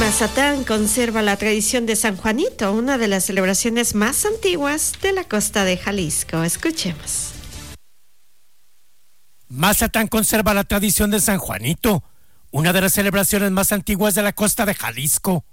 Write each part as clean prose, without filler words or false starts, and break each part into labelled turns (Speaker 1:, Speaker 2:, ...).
Speaker 1: Mazatán conserva la tradición de San Juanito, una de las celebraciones más antiguas de la costa de Jalisco. Escuchemos.
Speaker 2: Mazatán conserva la tradición de San Juanito, una de las celebraciones más antiguas de la costa de Jalisco.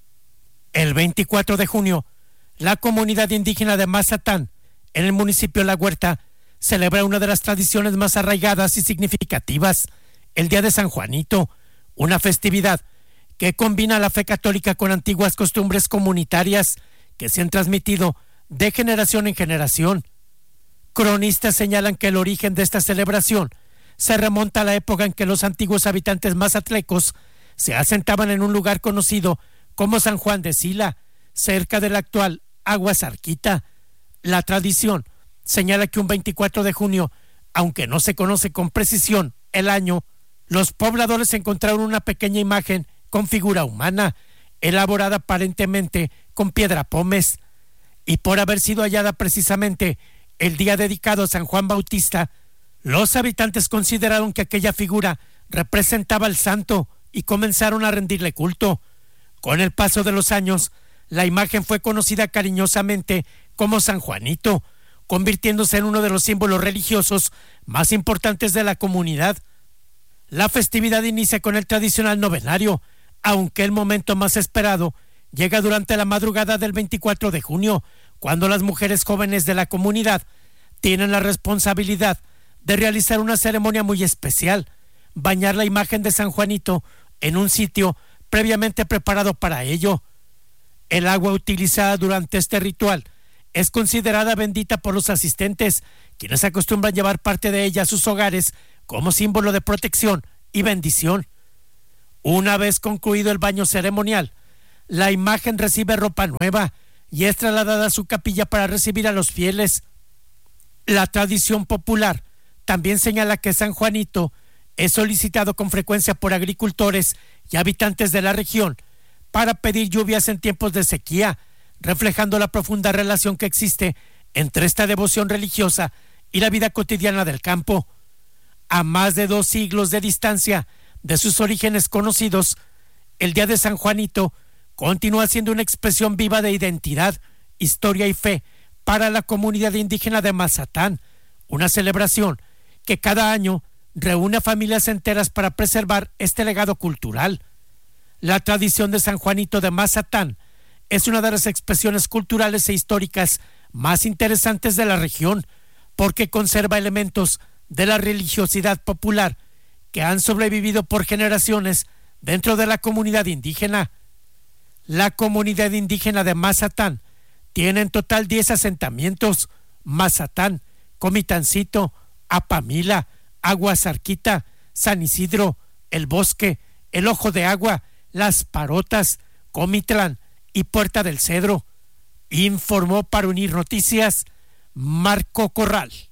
Speaker 2: El 24 de junio, la comunidad indígena de Mazatán, en el municipio de La Huerta, celebra una de las tradiciones más arraigadas y significativas, el Día de San Juanito, una festividad que combina la fe católica con antiguas costumbres comunitarias que se han transmitido de generación en generación. Cronistas señalan que el origen de esta celebración se remonta a la época en que los antiguos habitantes mazatlecos se asentaban en un lugar conocido como San Juan de Sila, cerca de la actual Aguasarquita. La tradición señala que un 24 de junio, aunque no se conoce con precisión el año, los pobladores encontraron una pequeña imagen con figura humana, elaborada aparentemente con piedra pómez, y por haber sido hallada precisamente el día dedicado a San Juan Bautista, los habitantes consideraron que aquella figura representaba al santo y comenzaron a rendirle culto. Con el paso de los años, la imagen fue conocida cariñosamente como San Juanito, convirtiéndose en uno de los símbolos religiosos más importantes de la comunidad. La festividad inicia con el tradicional novenario, aunque el momento más esperado llega durante la madrugada del 24 de junio, cuando las mujeres jóvenes de la comunidad tienen la responsabilidad de realizar una ceremonia muy especial, bañar la imagen de San Juanito en un sitio previamente preparado para ello. El agua utilizada durante este ritual es considerada bendita por los asistentes, quienes acostumbran llevar parte de ella a sus hogares como símbolo de protección y bendición. Una vez concluido el baño ceremonial, la imagen recibe ropa nueva y es trasladada a su capilla para recibir a los fieles. La tradición popular también señala que San Juanito es solicitado con frecuencia por agricultores y habitantes de la región para pedir lluvias en tiempos de sequía, reflejando la profunda relación que existe entre esta devoción religiosa y la vida cotidiana del campo. A más de 2 siglos de distancia de sus orígenes conocidos, el Día de San Juanito continúa siendo una expresión viva de identidad, historia y fe para la comunidad indígena de Mazatán, una celebración que cada año reúne a familias enteras para preservar este legado cultural. La tradición de San Juanito de Mazatán es una de las expresiones culturales e históricas más interesantes de la región, porque conserva elementos de la religiosidad popular que han sobrevivido por generaciones dentro de la comunidad indígena. La comunidad indígena de Mazatán tiene en total 10 asentamientos: Mazatán, Comitancito, Apamila, Aguasarquita, San Isidro, El Bosque, El Ojo de Agua, Las Parotas, Comitlán y Puerta del Cedro. Informó para Unir Noticias Marco Corral.